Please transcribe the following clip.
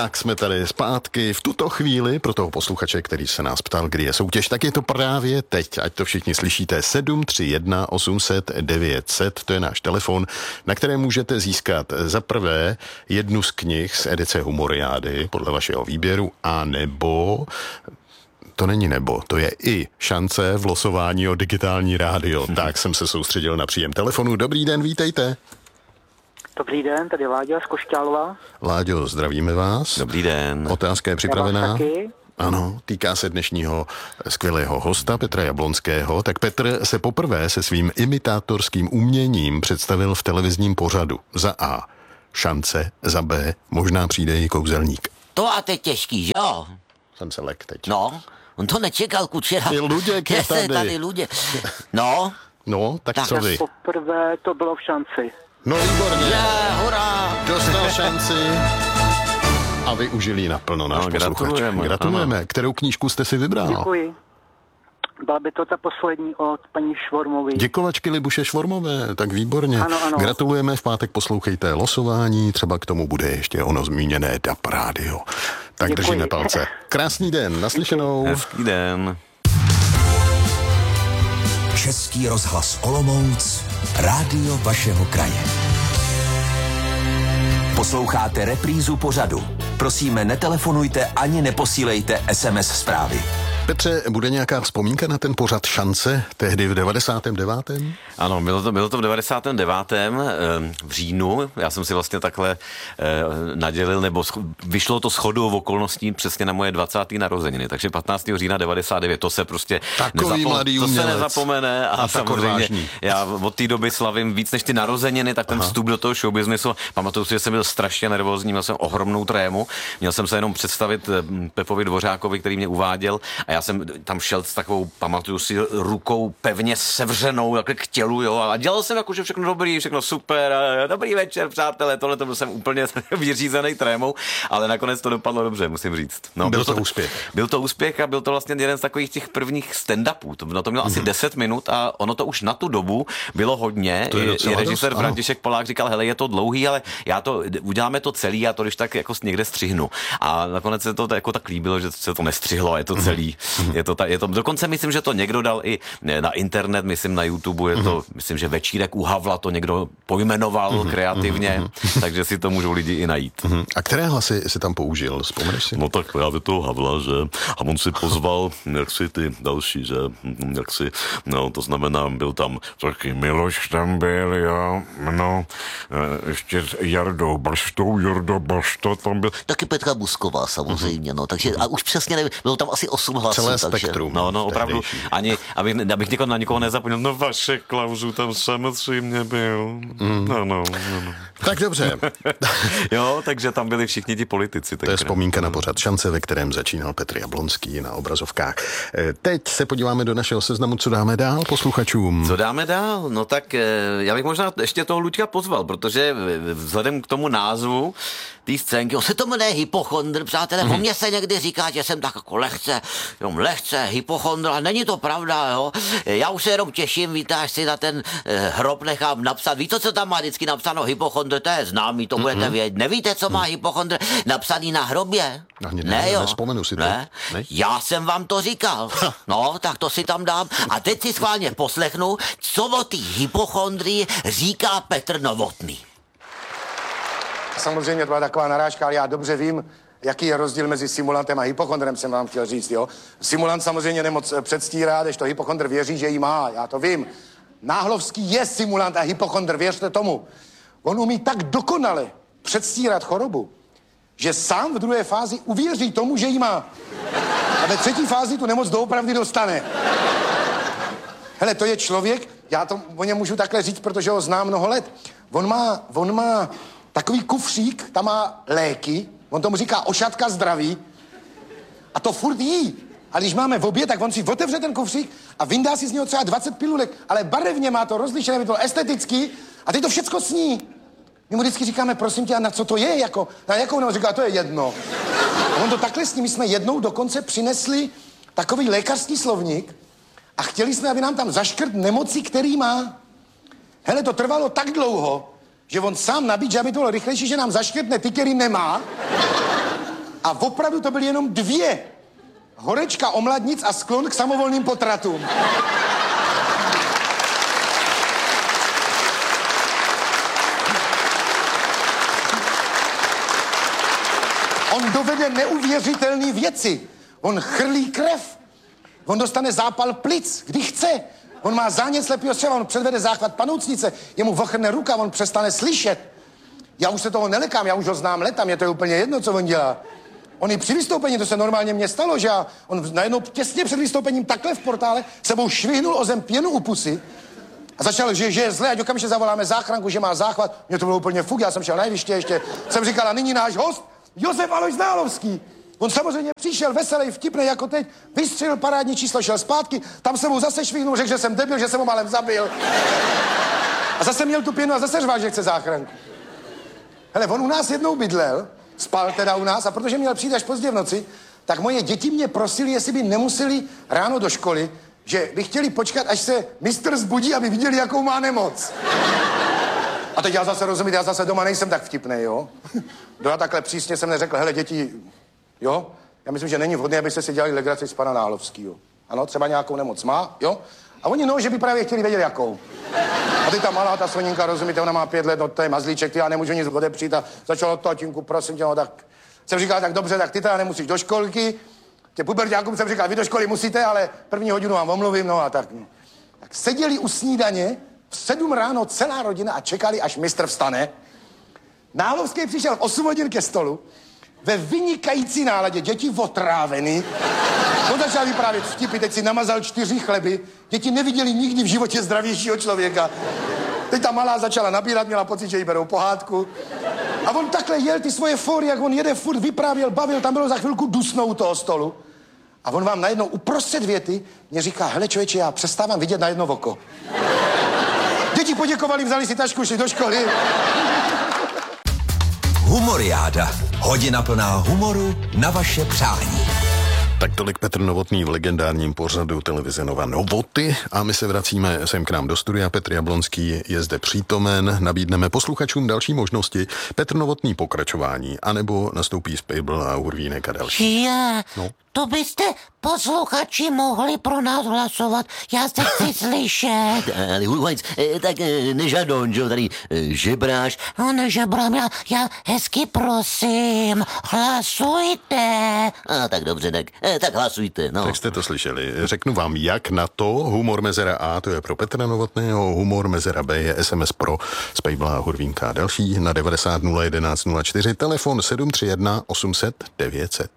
Tak jsme tady zpátky v tuto chvíli pro toho posluchače, který se nás ptal, kdy je soutěž, tak je to právě teď, ať to všichni slyšíte. 731 800 900, to je náš telefon, na které můžete získat za prvé jednu z knih z edice Humoriády podle vašeho výběru, a nebo... To není nebo, to je i šance v losování o digitální rádio. Tak jsem se soustředil na příjem telefonu. Dobrý den, vítejte. Dobrý den, tady Láďa z Košťálova. Láďo, zdravíme vás. Dobrý den. Otázka je připravená. Taky. Ano, týká se dnešního skvělého hosta Petra Jablonského. Tak Petr se poprvé se svým imitátorským uměním představil v televizním pořadu. Za A šance, za B možná přijde i kouzelník. To a teď těžký, že jo? Jsem se lek teď. No, on to nečekal, Kučera. I Luděk je tady. Luděk. No. No, tak co vy? Poprvé to bylo v šanci. No výborně. Hurá. Dostal šanci a využil ji naplno náš posluchač. Gratulujeme. Kterou knížku jste si vybral? Děkuji. Byla by to ta poslední od paní Švormové. Děkovačky Libuše Švormové, tak výborně. Ano. Gratulujeme, v pátek poslouchejte losování, třeba k tomu bude ještě ono zmíněné DAB rádio. Tak Děkuji. držíme palce. Krásný den, naslyšenou. Hezký den. Český rozhlas Olomouc, rádio vašeho kraje. Posloucháte reprízu pořadu. Prosíme, netelefonujte ani neposílejte SMS zprávy. Petře, bude nějaká vzpomínka na ten pořad Šance tehdy v 99. Ano, bylo to v 99. v říjnu. Já jsem si vlastně takhle nadělil, nebo vyšlo to shodou okolností přesně na moje 20. narozeniny. Takže 15. října 99, to se prostě nezapomene. A samozřejmě já od té doby slavím víc než ty narozeniny, tak ten vstup do toho showbiznesu. Pamatuju si, že jsem byl strašně nervózní, měl jsem ohromnou trému. Měl jsem se jenom představit Pepovi Dvořákovi, který mě uváděl, a já jsem tam šel s takovou, pamatuju si, rukou pevně sevřenou takhle k tělu, jo, a dělal jsem jako, že všechno dobrý, všechno super, dobrý večer, přátelé, tohle to byl jsem úplně vyřízený trémou, ale nakonec to dopadlo dobře, musím říct. No, byl to úspěch. Byl to úspěch a byl to vlastně jeden z takových těch prvních stand-upů. To mělo asi 10 minut a ono to už na tu dobu bylo hodně. I režisér František Polák říkal, hele, je to dlouhý, ale uděláme to celý a to když tak jako někde střihnu. A nakonec se to jako tak líbilo, že se to nestřihlo a je to celý. Je to, dokonce myslím, že to někdo dal i na internet, myslím na YouTube, je to, myslím, že Večírek u Havla to někdo pojmenoval kreativně, takže si to můžou lidi i najít. A které hlasy si tam použil, vzpomeneš si? No tak právě toho Havla, že a on si pozval jaksi ty další, že jaksi, no to znamená, byl tam taky Miloš tam byl, jo, no, ještě Jardo Bašta tam byl. Taky Petra Busková samozřejmě, no, takže a už přesně nevím, bylo tam asi 8 hlasů. Celé spektrum. No, opravdu, ani, abych na nikoho nezapomněl, no Vašek Klauzu tam samozřejmě byl. No. Tak dobře. Jo, takže tam byli všichni ti politici. To je vzpomínka na pořad Šance, ve kterém začínal Petr Jablonský na obrazovkách. Teď se podíváme do našeho seznamu, co dáme dál posluchačům. Co dáme dál? No tak já bych možná ještě toho Luďka pozval, protože vzhledem k tomu názvu té scénky, on se to jmenuje hypochondr, přátelé, o mně se někdy říká, že jsem tak jako lehce hypochondr, a není to pravda, jo. Já už se jenom těším, víte, až si na ten hrob nechám napsat. Víte, co tam má vždycky napsáno hypochondr, to je známý, to budete vědět. Nevíte, co má hypochondr napsaný na hrobě? Ne, jo. Nespomenu si to. Ne? Já jsem vám to říkal. No, tak to si tam dám. A teď si schválně poslechnu, co o té hypochondrii říká Petr Novotný. Samozřejmě to byla taková narážka, ale já dobře vím, jaký je rozdíl mezi simulantem a hypochondrem, jsem vám chtěl říct, jo. Simulant samozřejmě nemoc předstírá, když to hypochondr věří, že ji má, já to vím. Náhlovský je simulant a hypochondr, věřte tomu. On umí tak dokonale předstírat chorobu, že sám v druhé fázi uvěří tomu, že ji má. A ve třetí fázi tu nemoc doopravdy dostane. Hele, to je člověk, já to o něm můžu takhle říct, protože ho znám mnoho let. On má takový kufřík, tam má léky, on tomu říká ošatka zdraví a to furt jí. A když máme v oběd, tak on si otevře ten kufřík a vyndá si z něho třeba 20 pilulek, ale barevně má to rozlišené, je to estetický a teď to všecko sní. My mu vždycky říkáme, prosím tě, a na co to je, jako? Na jakou on říká, to je jedno. A on to takhle sní, my jsme jednou dokonce přinesli takový lékařský slovník a chtěli jsme, aby nám tam zaškrt nemoci, který má. Hele, to trvalo tak dlouho, že on sám nabídl, že aby to bylo rychlejší, že nám zaškrtne ty, který nemá. A opravdu to byly jenom 2. Horečka omladnic a sklon k samovolným potratům. On dovede neuvěřitelné věci. On chrlí krev. On dostane zápal plic, kdy chce. On má zánět slepého střeva, on předvede záchvat panoucnice, jemu vochrne ruka, on přestane slyšet. Já už se toho nelekám, já už ho znám leta, mě to je úplně jedno, co on dělá. On i při vystoupení, to se normálně mně stalo, že on najednou těsně před vystoupením takhle v portále sebou švihnul o zem pěnu u pusy a začal, že je zle, ať okamžitě zavoláme záchranku, že má záchvat. Mně to bylo úplně fuk, já jsem šel najvyště ještě. Jsem říkal, a nyní náš host, Josef Alojz Nálovský. On samozřejmě přišel veselý, vtipný jako teď, vystřelil parádní číslo, šel zpátky, tam se mu zase švihnul, řekl, že jsem debil, že jsem ho málem zabil. A zase měl tu pěnu a zase řval, že chce záchranku. Hele, on u nás jednou bydlel, spal teda u nás, a protože měl přijít až pozdě v noci, tak moje děti mě prosili, jestli by nemuseli ráno do školy, že by chtěli počkat, až se mistr zbudí, aby viděli, jakou má nemoc. A teď já zase rozumím, já zase doma nejsem tak vtipnej, jo? Já takhle přísně jsem neřekl, hele děti, jo? Já myslím, že není vhodné, abyste si dělali legraci z pana Nálovskýho. Ano, třeba nějakou nemoc má, jo? A oni že by právě chtěli vědět, jakou. A ty ta malá, ta Soninka, rozumíte, ona má 5 let, no to je mazlíček, ty já nemůžu nic odepřít a začalo tatínku, prosím tě, no tak jsem říkal, tak dobře, tak ty teda nemusíš do školky. Tě puberťákům jsem říkal, vy do školy musíte, ale první hodinu vám omluvím, no a tak. Tak seděli u snídaně v 7 ráno celá rodina a čekali, až mistr vstane. Nálovský přišel v 8 hodin ke stolu, ve vynikající náladě, děti otrávený. On začal vyprávět vtipy, teď si namazal 4 chleby. Děti neviděli nikdy v životě zdravějšího člověka. Teď ta malá začala nabírat, měla pocit, že jí berou pohádku. A on takhle jel ty svoje fóry, jak on jede, furt vyprávěl, bavil, tam bylo za chvilku dusno u toho stolu. A on vám najednou uprostřed věty mě říká, hele člověče, já přestávám vidět na jedno oko. Děti poděkovali, vzali si tašku, šli do školy. Humoriáda. Hodina plná humoru na vaše přání. Tak tolik Petr Novotný v legendárním pořadu televize Nova Novoty a my se vracíme sem k nám do studia. Petr Jablonský je zde přítomen, nabídneme posluchačům další možnosti. Petr Novotný pokračování, anebo nastoupí Spejbl a Hurvínek a další. No. To byste posluchači mohli pro nás hlasovat. Já se chci slyšet. Tak nežadon, že tady žebráš. No nežebrám, já hezky prosím, hlasujte. Tak dobře, tak hlasujte, no. Tak jste to slyšeli. Řeknu vám, jak na to. Humor mezera A, to je pro Petra Novotného, humor mezera B je SMS pro Spejbla a Hurvínka a další na 90 011 04, telefon 731 800 900.